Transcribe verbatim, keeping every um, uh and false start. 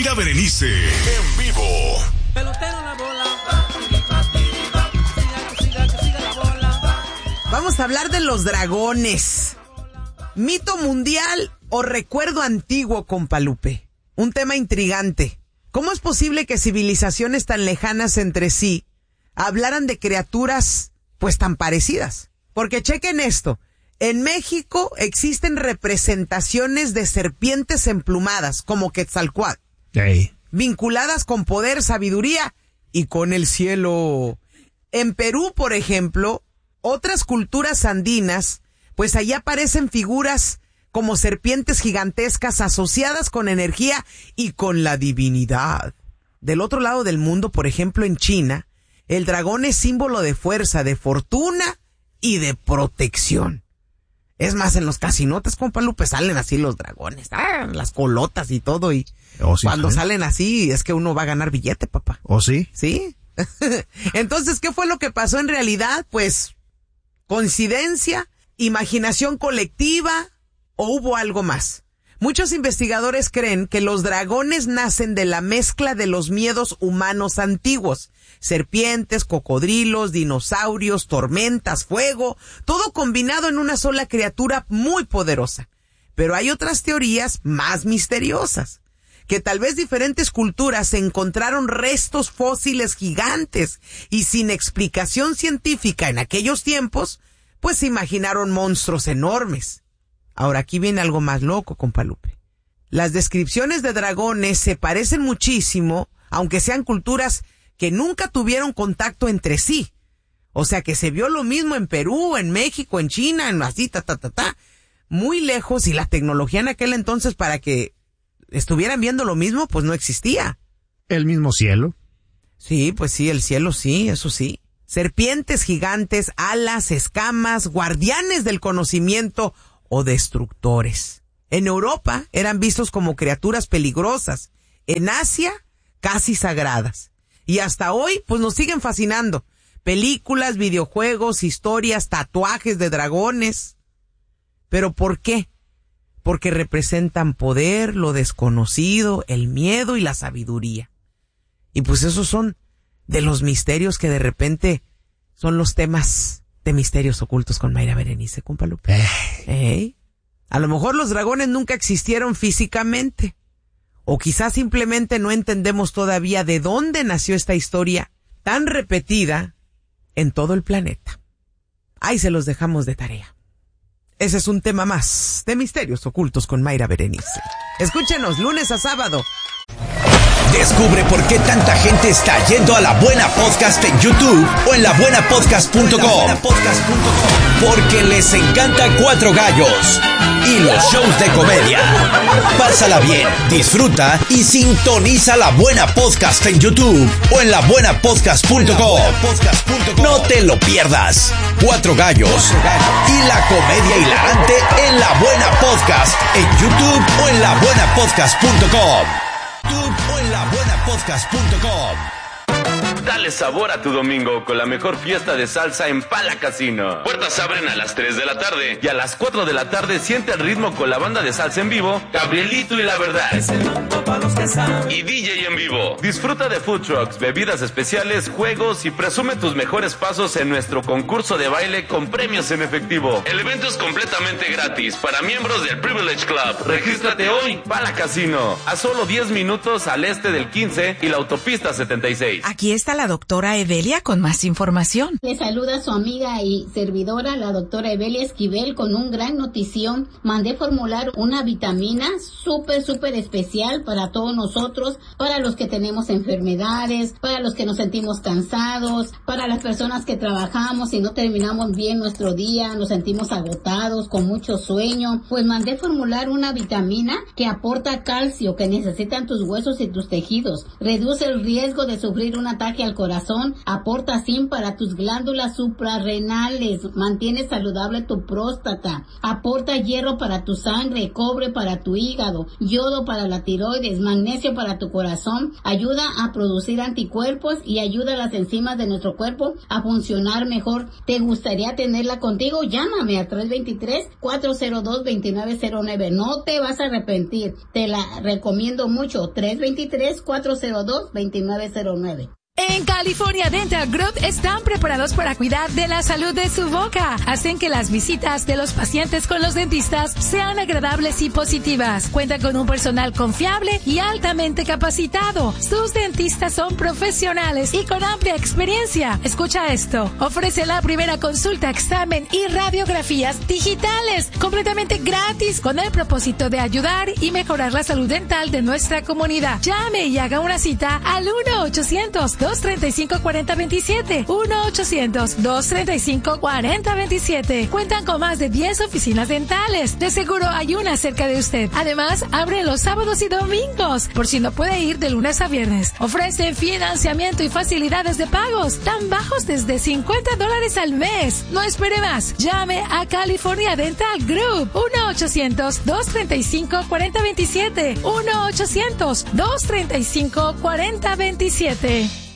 Mayra Berenice, en vivo. Pelotero la bola. Vamos a hablar de los dragones. ¿Mito mundial o recuerdo antiguo, compa Lupe? Un tema intrigante. ¿Cómo es posible que civilizaciones tan lejanas entre sí hablaran de criaturas pues tan parecidas? Porque chequen esto. En México existen representaciones de serpientes emplumadas, como Quetzalcóatl, hey. vinculadas con poder, sabiduría y con el cielo. En Perú, por ejemplo, otras culturas andinas, pues allá aparecen figuras como serpientes gigantescas asociadas con energía y con la divinidad. Del otro lado del mundo, por ejemplo, en China, el dragón es símbolo de fuerza, de fortuna y de protección. Es más, en los casinotes, compa Lupe, salen así los dragones, ¡ah! Las colotas y todo, y oh, sí, cuando ¿eh? salen así es que uno va a ganar billete, papá. ¿Oh, sí? ¿Sí? Entonces, ¿qué fue lo que pasó en realidad? Pues, ¿coincidencia? ¿Imaginación colectiva? ¿O hubo algo más? Muchos investigadores creen que los dragones nacen de la mezcla de los miedos humanos antiguos. Serpientes, cocodrilos, dinosaurios, tormentas, fuego, todo combinado en una sola criatura muy poderosa. Pero hay otras teorías más misteriosas, que tal vez diferentes culturas encontraron restos fósiles gigantes y sin explicación científica en aquellos tiempos, pues se imaginaron monstruos enormes. Ahora aquí viene algo más loco, compa Lupe. Las descripciones de dragones se parecen muchísimo, aunque sean culturas que nunca tuvieron contacto entre sí. O sea que se vio lo mismo en Perú, en México, en China, en así, ta, ta, ta, ta. Muy lejos, y la tecnología en aquel entonces para que estuvieran viendo lo mismo, pues no existía. ¿El mismo cielo? Sí, pues sí, el cielo sí, eso sí. Serpientes gigantes, alas, escamas, guardianes del conocimiento o destructores. En Europa eran vistos como criaturas peligrosas. En Asia, casi sagradas. Y hasta hoy, pues nos siguen fascinando. Películas, videojuegos, historias, tatuajes de dragones. ¿Pero por qué? Porque representan poder, lo desconocido, el miedo y la sabiduría. Y pues esos son de los misterios que de repente son los temas de misterios ocultos con Mayra Berenice, compa Lupe. Eh. ¿Eh? A lo mejor los dragones nunca existieron físicamente. O quizás simplemente no entendemos todavía de dónde nació esta historia tan repetida en todo el planeta. Ahí se los dejamos de tarea. Ese es un tema más de misterios ocultos con Mayra Berenice. Escúchenos lunes a sábado. Descubre por qué tanta gente está yendo a La Buena Podcast en YouTube o en la buena podcast punto com. Porque les encanta Cuatro Gallos y los shows de comedia. Pásala bien, disfruta y sintoniza La Buena Podcast en YouTube o en la buena podcast punto com. No te lo pierdas. Cuatro Gallos y la comedia hilarante en La Buena Podcast en YouTube o en la buena podcast punto com. o en la buena podcast punto com. Dale sabor a tu domingo con la mejor fiesta de salsa en Pala Casino. Puertas abren a las tres de la tarde y a las cuatro de la tarde siente el ritmo con la banda de salsa en vivo, Gabrielito y La Verdad. Y D J en vivo. Disfruta de food trucks, bebidas especiales, juegos y presume tus mejores pasos en nuestro concurso de baile con premios en efectivo. El evento es completamente gratis para miembros del Privilege Club. Regístrate hoy, Pala Casino, a solo diez minutos al este del quince y la autopista setenta y seis. Aquí está la doctora Evelia con más información. Le saluda su amiga y servidora, la doctora Evelia Esquivel, con un gran notición. Mandé formular una vitamina súper, súper especial para todos nosotros, para los que tenemos enfermedades, para los que nos sentimos cansados, para las personas que trabajamos y no terminamos bien nuestro día, nos sentimos agotados, con mucho sueño. Pues mandé formular una vitamina que aporta calcio que necesitan tus huesos y tus tejidos. Reduce el riesgo de sufrir un ataque al corazón, aporta zinc para tus glándulas suprarrenales, mantiene saludable tu próstata, aporta hierro para tu sangre, cobre para tu hígado, yodo para la tiroides, magnesio para tu corazón, ayuda a producir anticuerpos y ayuda a las enzimas de nuestro cuerpo a funcionar mejor. ¿Te gustaría tenerla contigo? Llámame a tres dos tres, cuatro cero dos, dos nueve cero nueve. No te vas a arrepentir. Te la recomiendo mucho. tres dos tres, cuatro cero dos, dos nueve cero nueve. En California Dental Group están preparados para cuidar de la salud de su boca. Hacen que las visitas de los pacientes con los dentistas sean agradables y positivas. Cuentan con un personal confiable y altamente capacitado. Sus dentistas son profesionales y con amplia experiencia. Escucha esto. Ofrece la primera consulta, examen y radiografías digitales completamente gratis con el propósito de ayudar y mejorar la salud dental de nuestra comunidad. Llame y haga una cita al uno ochocientos, dos treinta y cinco, cuarenta veintisiete. uno ochocientos, dos treinta y cinco, cuarenta veintisiete. Cuentan con más de diez oficinas dentales. De seguro hay una cerca de usted. Además, abre los sábados y domingos, por si no puede ir de lunes a viernes. Ofrecen financiamiento y facilidades de pagos tan bajos desde cincuenta dólares al mes. No espere más. Llame a California Dental Group. uno ochocientos, dos treinta y cinco, cuarenta veintisiete. uno ochocientos, dos treinta y cinco, cuarenta veintisiete.